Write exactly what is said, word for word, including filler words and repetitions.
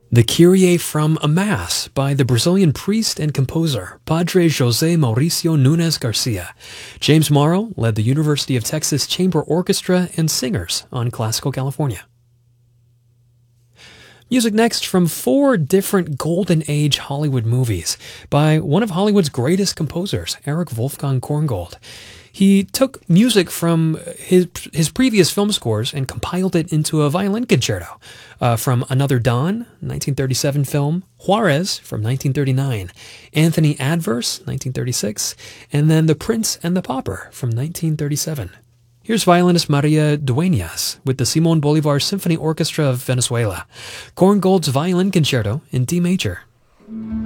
The Kyrie from a Mass by the Brazilian priest and composer Padre José Mauricio Nunes Garcia. James Morrow led the University of Texas Chamber Orchestra and Singers on Classical California. Music next from four different Golden Age Hollywood movies by one of Hollywood's greatest composers, Erich Wolfgang Korngold. He took music from his his previous film scores and compiled it into a violin concerto uh, from Another Dawn, nineteen thirty-seven film, Juarez from nineteen thirty-nine, Anthony Adverse, nineteen thirty-six, and then The Prince and the Pauper from nineteen thirty-seven. Here's violinist Maria Dueñas with the Simón Bolívar Symphony Orchestra of Venezuela, Korngold's Violin Concerto in D major.